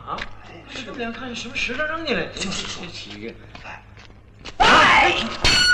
啊？是不是看什么石头扔进来？ 就是说起个。 哎。